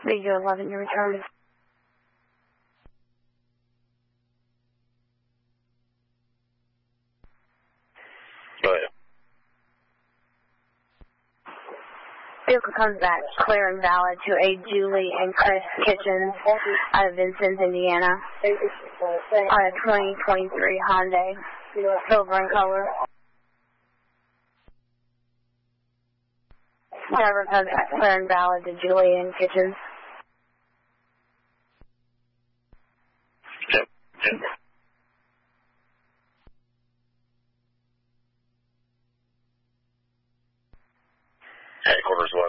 BU11, your return. Go ahead. Vehicle comes back clear and valid to a Julie and Chris Kitchens out of Vincennes, Indiana. On a 2023 Hyundai, silver in color. Driver comes back clear and valid to Julie and Kitchens. Yep. Headquarters